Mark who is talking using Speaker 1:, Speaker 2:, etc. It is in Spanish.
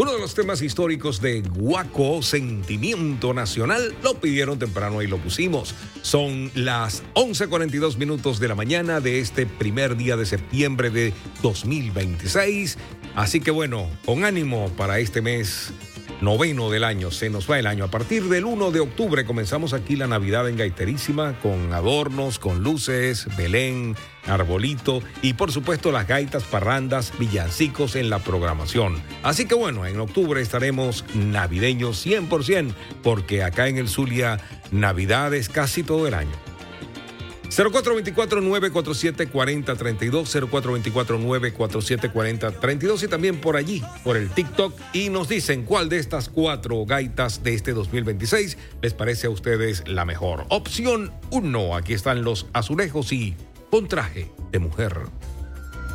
Speaker 1: Uno de los temas históricos de Guaco, Sentimiento Nacional, lo pidieron temprano y lo pusimos. Son las 11:42 de la mañana de este primer día de septiembre de 2026. Así que bueno, con ánimo para este mes noveno del año. Se nos va el año. A partir del 1 de octubre comenzamos aquí la Navidad en Gaiterísima con adornos, con luces, Belén, arbolito y por supuesto las gaitas, parrandas, villancicos en la programación. Así que bueno, en octubre estaremos navideños 100% porque acá en el Zulia Navidad es casi todo el año. 0424-947-4032, 0424-947-4032 y también por allí, por el TikTok, y nos dicen cuál de estas 4 gaitas de este 2026 les parece a ustedes la mejor. Opción 1, aquí están los azulejos y con traje de mujer.